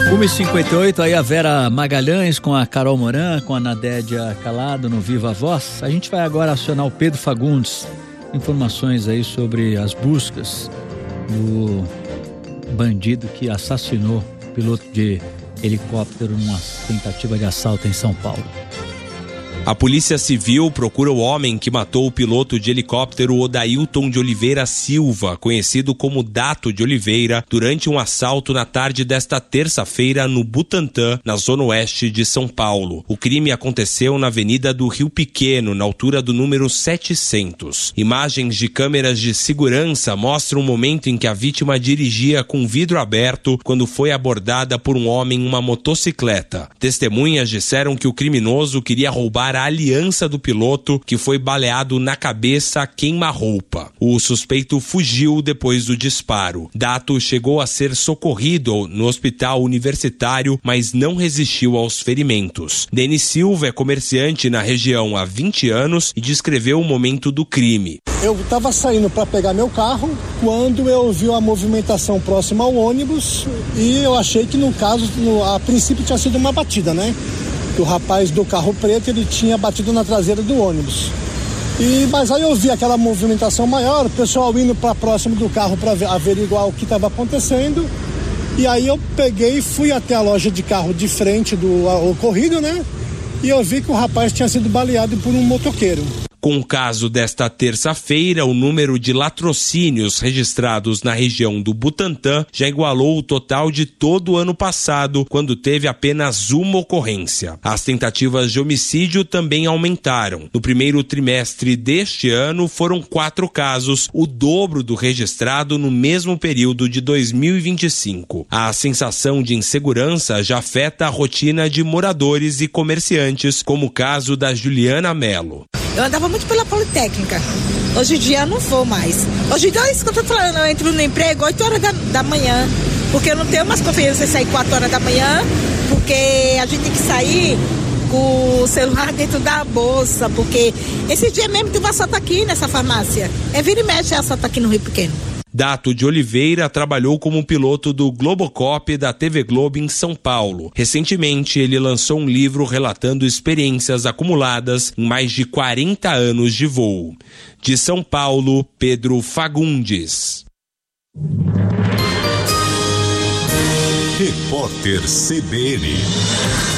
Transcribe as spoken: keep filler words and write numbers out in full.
uma e cinquenta e oito, aí a Vera Magalhães com a Carol Moran, com a Nadédia Calado no Viva Voz. A gente vai agora acionar o Pedro Fagundes. Informações aí sobre as buscas do bandido que assassinou o piloto de helicóptero numa tentativa de assalto em São Paulo. A Polícia Civil procura o homem que matou o piloto de helicóptero Odailton de Oliveira Silva, conhecido como Dato de Oliveira, durante um assalto na tarde desta terça-feira no Butantã, na zona oeste de São Paulo. O crime aconteceu na Avenida do Rio Pequeno, na altura do número setecentos. Imagens de câmeras de segurança mostram o momento em que a vítima dirigia com o vidro aberto quando foi abordada por um homem em uma motocicleta. Testemunhas disseram que o criminoso queria roubar a aliança do piloto, que foi baleado na cabeça a queima-roupa. O suspeito fugiu depois do disparo. Dato chegou a ser socorrido no hospital universitário, mas não resistiu aos ferimentos. Denis Silva é comerciante na região há vinte anos e descreveu o momento do crime. Eu estava saindo para pegar meu carro quando eu vi a movimentação próxima ao ônibus e eu achei que no caso, no, a princípio tinha sido uma batida, né? O rapaz do carro preto, ele tinha batido na traseira do ônibus. E, mas aí eu vi aquela movimentação maior, o pessoal indo para próximo do carro para averiguar o que estava acontecendo. E aí eu peguei e fui até a loja de carro de frente do ocorrido, né? E eu vi que o rapaz tinha sido baleado por um motoqueiro. Com o caso desta terça-feira, o número de latrocínios registrados na região do Butantã já igualou o total de todo o ano passado, quando teve apenas uma ocorrência. As tentativas de homicídio também aumentaram. No primeiro trimestre deste ano, foram quatro casos, o dobro do registrado no mesmo período de dois mil e vinte e cinco. A sensação de insegurança já afeta a rotina de moradores e comerciantes, como o caso da Juliana Mello. Eu andava muito pela Politécnica. Hoje em dia eu não vou mais. Hoje em dia é isso que eu tô falando. Eu entro no emprego oito horas da, da manhã. Porque eu não tenho mais confiança em sair quatro horas da manhã. Porque a gente tem que sair com o celular dentro da bolsa. Porque esse dia mesmo teve assalto aqui nessa farmácia. É vira e mexe assalto aqui no Rio Pequeno. Dato de Oliveira trabalhou como piloto do Globocop da T V Globo em São Paulo. Recentemente, ele lançou um livro relatando experiências acumuladas em mais de quarenta anos de voo. De São Paulo, Pedro Fagundes. Repórter C B N.